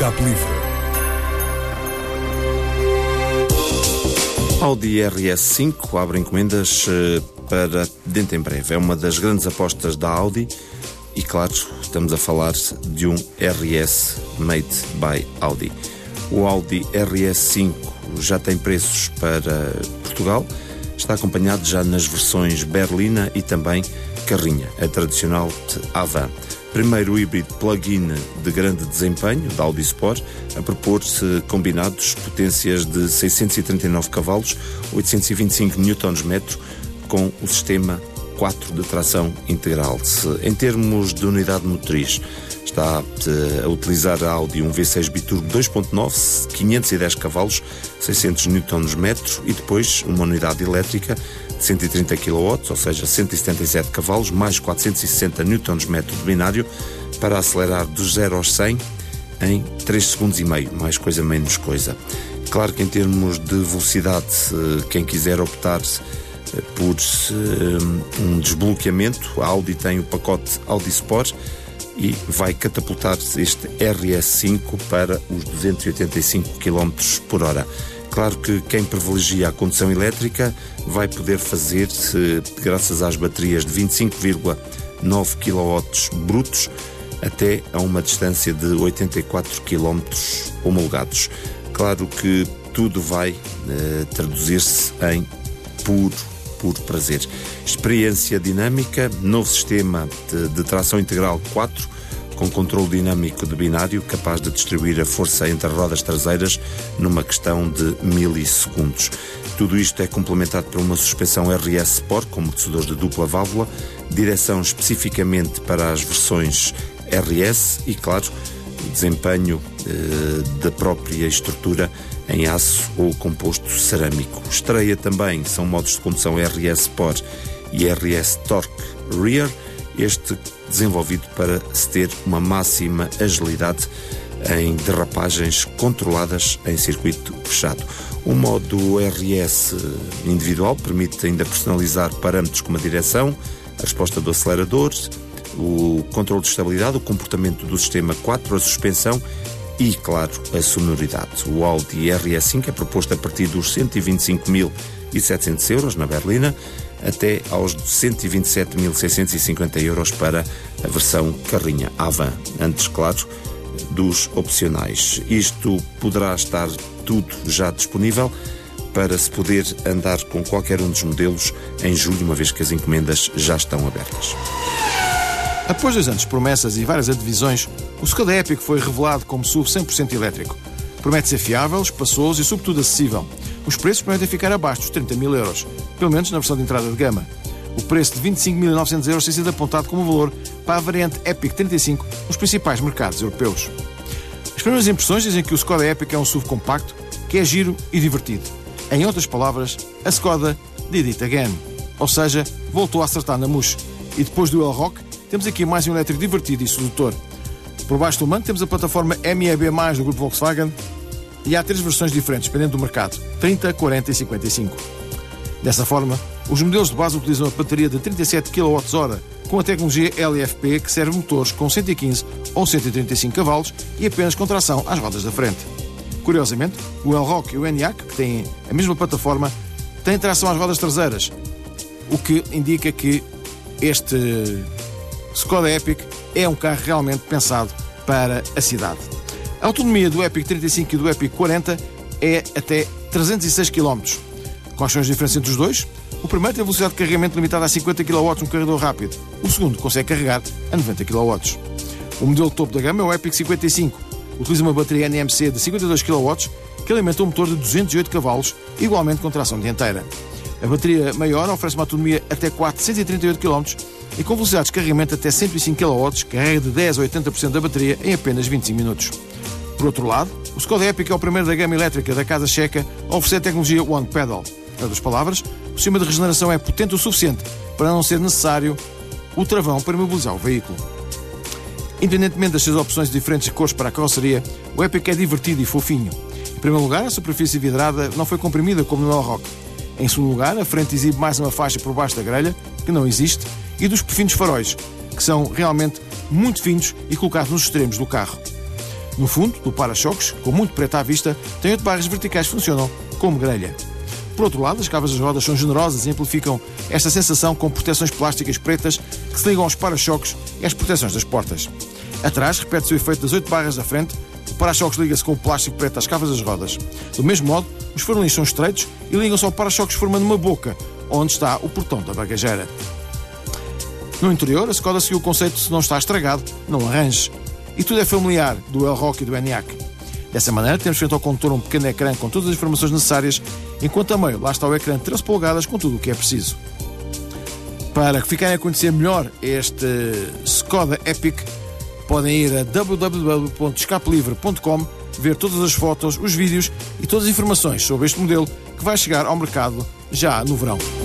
Zap Livre. Audi RS5 abre encomendas para dentro em breve. É uma das grandes apostas da Audi e, claro, estamos a falar de um RS made by Audi. O Audi RS5 já tem preços para Portugal, está acompanhado já nas versões berlina e também carrinha, a tradicional de Avant. Primeiro híbrido plug-in de grande desempenho, da Audi Sport, a propor-se combinados potências de 639 cavalos, 825 Nm, com o sistema 4 de tração integral. Em termos de unidade motriz, está a utilizar a Audi um V6 biturbo 2.9, 510 cavalos, 600 Nm e depois uma unidade elétrica de 130 kW, ou seja, 177 cavalos, mais 460 Nm de binário, para acelerar dos 0 aos 100 em 3 segundos e meio, mais coisa menos coisa. Claro que em termos de velocidade, quem quiser optar por um desbloqueamento, a Audi tem o pacote Audi Sport e vai catapultar este RS5 para os 285 km por hora. Claro que quem privilegia a condução elétrica vai poder fazer, graças às baterias de 25,9 kW brutos, até a uma distância de 84 km homologados. Claro que tudo vai traduzir-se em puro prazer. Experiência dinâmica, novo sistema de tração integral 4, com controle dinâmico de binário, capaz de distribuir a força entre as rodas traseiras numa questão de milissegundos. Tudo isto é complementado por uma suspensão RS Sport com amortecedores de dupla válvula, direção especificamente para as versões RS e, claro, o desempenho da própria estrutura em aço ou composto cerâmico. Estreia também são modos de condução RS Sport e RS Torque Rear, este desenvolvido para se ter uma máxima agilidade em derrapagens controladas em circuito fechado. O modo RS individual permite ainda personalizar parâmetros como a direção, a resposta do acelerador, o controle de estabilidade, o comportamento do sistema 4, a suspensão e, claro, a sonoridade. O Audi RS5 é proposto a partir dos 125.700 euros na berlina, até aos 127.650 euros para a versão carrinha Avant, antes, claro, dos opcionais. Isto poderá estar tudo já disponível para se poder andar com qualquer um dos modelos em julho, uma vez que as encomendas já estão abertas. Após 2 anos de promessas e várias advisões, o Skoda Epic foi revelado como SUV 100% elétrico. Promete ser fiável, espaçoso e, sobretudo, acessível. Os preços prometem ficar abaixo dos 30.000 euros, pelo menos na versão de entrada de gama. O preço de 25.900 euros tem sido apontado como valor para a variante Epic 35 nos principais mercados europeus. As primeiras impressões dizem que o Skoda Epic é um SUV compacto, que é giro e divertido. Em outras palavras, a Skoda did it again. Ou seja, voltou a acertar na mousse. E depois do Elroq, temos aqui mais um elétrico divertido e sedutor. Por baixo do manto temos a plataforma MEB+, do grupo Volkswagen, e há 3 versões diferentes, dependendo do mercado: 30, 40 e 55. Dessa forma, os modelos de base utilizam a bateria de 37 kWh com a tecnologia LFP, que serve motores com 115 ou 135 cavalos e apenas com tração às rodas da frente. Curiosamente, o Elroq e o Enyaq, que têm a mesma plataforma, têm tração às rodas traseiras, o que indica que este Skoda Epic é um carro realmente pensado para a cidade. A autonomia do Epic 35 e do Epic 40 é até 306 km. Quais são as diferenças entre os dois? O primeiro tem a velocidade de carregamento limitada a 50 kW no carregador rápido. O segundo consegue carregar a 90 kW. O modelo topo da gama é o Epic 55. Utiliza uma bateria NMC de 52 kW que alimenta um motor de 208 cavalos, igualmente com tração dianteira. A bateria maior oferece uma autonomia até 438 km e com velocidades de carregamento até 105 kW, carrega de 10 a 80% da bateria em apenas 25 minutos. Por outro lado, o Skoda Epic é o primeiro da gama elétrica da casa checa a oferecer a tecnologia One Pedal. Em outras palavras, o sistema de regeneração é potente o suficiente para não ser necessário o travão para imobilizar o veículo. Independentemente das suas opções de diferentes cores para a carroceria, o Epic é divertido e fofinho. Em primeiro lugar, a superfície vidrada não foi comprimida como no Elroq. Em segundo lugar, a frente exibe mais uma faixa por baixo da grelha, que não existe, e dos finos faróis, que são realmente muito finos e colocados nos extremos do carro. No fundo do para-choques, com muito preto à vista, tem 8 barras verticais que funcionam como grelha. Por outro lado, as cavas das rodas são generosas e amplificam esta sensação com proteções plásticas pretas que se ligam aos para-choques e às proteções das portas. Atrás, repete-se o efeito das 8 barras da frente, o para-choques liga-se com o plástico preto às cavas das rodas. Do mesmo modo, os farolins são estreitos e ligam-se ao para-choques formando uma boca, onde está o portão da bagageira. No interior, a Skoda seguiu o conceito de se não está estragado, não arrange. E tudo é familiar do Elroq e do Enyaq. Dessa maneira, temos frente ao condutor um pequeno ecrã com todas as informações necessárias, enquanto a meio lá está o ecrã de 13 polegadas com tudo o que é preciso. Para ficarem a conhecer melhor este Skoda Epic, podem ir a www.escapelivre.com, ver todas as fotos, os vídeos e todas as informações sobre este modelo que vai chegar ao mercado já no verão.